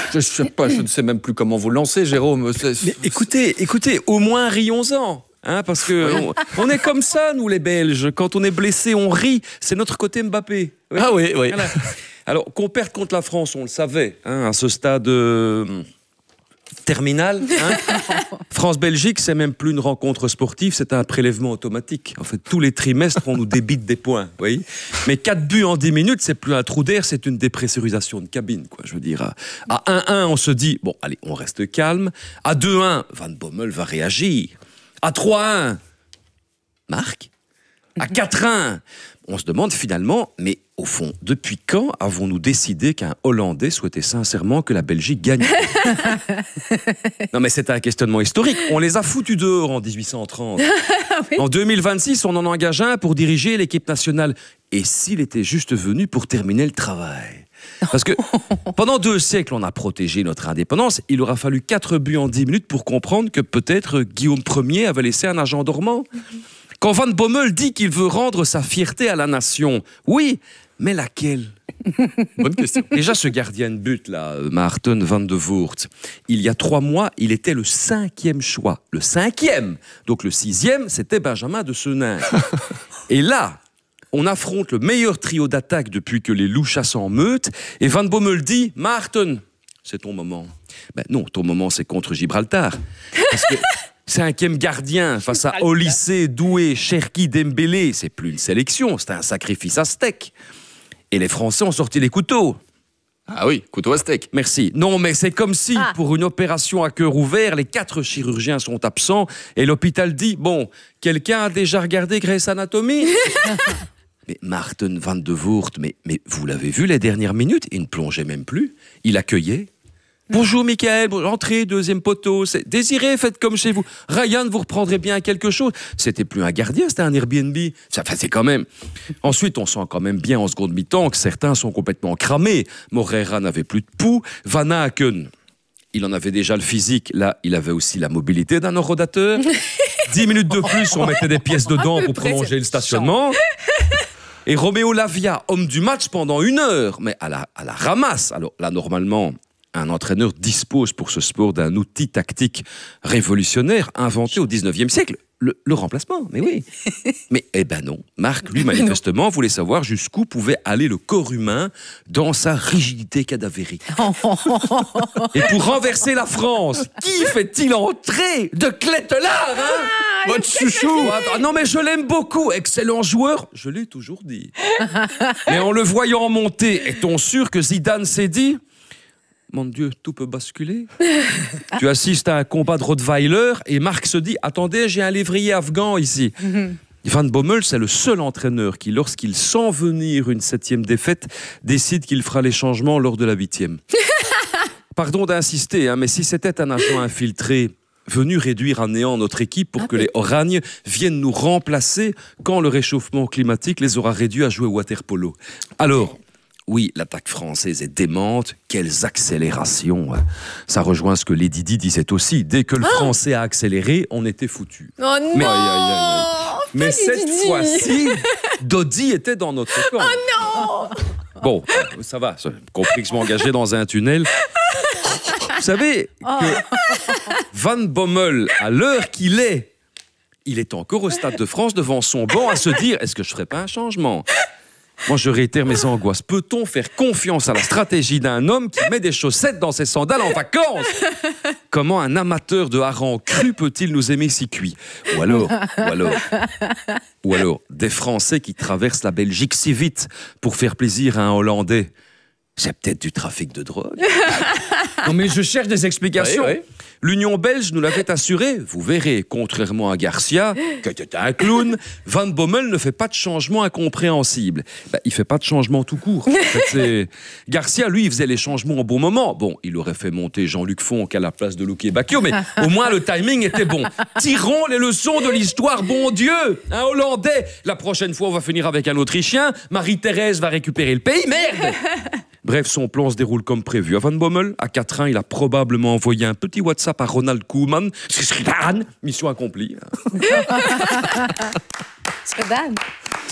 Je sais pas, je ne sais même plus comment vous lancer, Jérôme. Mais écoutez, au moins rions-en. Hein, parce que on est comme ça, nous les Belges. Quand on est blessé, on rit. C'est notre côté Mbappé. Oui. Ah oui. Voilà. Alors, qu'on perde contre la France, on le savait, hein, à ce stade terminal. Hein. France-Belgique, c'est même plus une rencontre sportive, c'est un prélèvement automatique. En fait, tous les trimestres, on nous débite des points. Oui. Mais 4 buts en 10 minutes, c'est plus un trou d'air, c'est une dépressurisation de cabine. Quoi. Je veux dire, à 1-1, on se dit, bon, allez, on reste calme. À 2-1, Van Bommel va réagir. À 3-1, Marc. À 4-1, on se demande finalement, mais au fond, depuis quand avons-nous décidé qu'un Hollandais souhaitait sincèrement que la Belgique gagne? Non mais c'est un questionnement historique. On les a foutus dehors en 1830. Oui. En 2026, on en engage un pour diriger l'équipe nationale. Et s'il était juste venu pour terminer le travail? Parce que pendant 2 siècles, on a protégé notre indépendance. Il aura fallu 4 buts en 10 minutes pour comprendre que peut-être Guillaume Ier avait laissé un agent dormant. Quand Van Bommel dit qu'il veut rendre sa fierté à la nation, oui, mais laquelle? Bonne question. Déjà, ce gardien de but, là, Maarten van de Voort, il y a 3 mois, il était le 5e choix. Le 5e. Donc le 6e, c'était Benjamin de Senin. Et là, on affronte le meilleur trio d'attaque depuis que les loups chassent en meute. Et Van Bommel dit, Maarten, c'est ton moment. Ben non, ton moment, c'est contre Gibraltar. Parce que 5e gardien face à Olysée, Doué, Cherki, Dembélé, c'est plus une sélection, c'est un sacrifice à steak. Et les Français ont sorti les couteaux. Ah oui, couteau à steak. Merci. Non, mais c'est comme si, pour une opération à cœur ouvert, les 4 chirurgiens sont absents et l'hôpital dit, bon, quelqu'un a déjà regardé Grey's Anatomy? Mais Maarten van de Voort, mais vous l'avez vu les dernières minutes? Il ne plongeait même plus. Il accueillait. Bonjour Michael, entrez, 2e poteau. Désiré, faites comme chez vous. Ryan, vous reprendrez bien quelque chose. C'était plus un gardien, c'était un Airbnb. Enfin, c'est quand même. Ensuite, on sent quand même bien en seconde mi-temps que certains sont complètement cramés. Moreira n'avait plus de pouls. Van Aken, il en avait déjà le physique. Là, il avait aussi la mobilité d'un horodateur. 10 minutes de plus, on mettait des pièces dedans pour prolonger le stationnement. Et Roméo Lavia, homme du match pendant 1 heure, mais à la ramasse. Alors là, normalement, un entraîneur dispose pour ce sport d'un outil tactique révolutionnaire inventé au 19e siècle. Le remplacement, mais oui. Mais eh ben non, Marc, lui, manifestement, voulait savoir jusqu'où pouvait aller le corps humain dans sa rigidité cadavérique. Et pour renverser la France, qui fait-il entrer de Clételard, hein? Votre chouchou. Non mais je l'aime beaucoup, excellent joueur, je l'ai toujours dit. Mais en le voyant monter, est-on sûr que Zidane s'est dit: mon Dieu, tout peut basculer. Tu assistes à un combat de Rottweiler et Marc se dit: attendez, j'ai un lévrier afghan ici. Van Bommel, c'est le seul entraîneur qui, lorsqu'il sent venir une 7e défaite, décide qu'il fera les changements lors de la 8e. Pardon d'insister, hein, mais si c'était un agent infiltré venu réduire à néant notre équipe pour que les oragnes viennent nous remplacer quand le réchauffement climatique les aura réduits à jouer au water-polo. Alors, oui, l'attaque française est démente. Quelles accélérations. Ça rejoint ce que Lady Di disait aussi. Dès que le français a accéléré, on était foutus. Oh non! Mais cette fois-ci, Dodi était dans notre camp. Oh non! Bon, ça va. J'ai compris que je m'engageais dans un tunnel. Vous savez que Van Bommel, à l'heure qu'il est, il est encore au Stade de France devant son banc à se dire: est-ce que je ferais pas un changement? Moi, je réitère mes angoisses. Peut-on faire confiance à la stratégie d'un homme qui met des chaussettes dans ses sandales en vacances? Comment un amateur de hareng cru peut-il nous aimer si cuit? Ou alors, des Français qui traversent la Belgique si vite pour faire plaisir à un Hollandais. C'est peut-être du trafic de drogue. Non mais je cherche des explications. Oui. L'Union belge nous l'avait assuré. Vous verrez, contrairement à Garcia, qui était un clown, Van Bommel ne fait pas de changement incompréhensible. Il fait pas de changement tout court. En fait, Garcia, lui, il faisait les changements au bon moment. Bon, il aurait fait monter Jean-Luc Fonck à la place de Luque Bacchio, mais au moins le timing était bon. Tirons les leçons de l'histoire, bon Dieu. Un Hollandais. La prochaine fois, on va finir avec un Autrichien. Marie-Thérèse va récupérer le pays. Merde! Bref, son plan se déroule comme prévu. À Van Bommel, à 4-1, il a probablement envoyé un petit WhatsApp à Ronald Koeman. Mission accomplie. C'est Dan.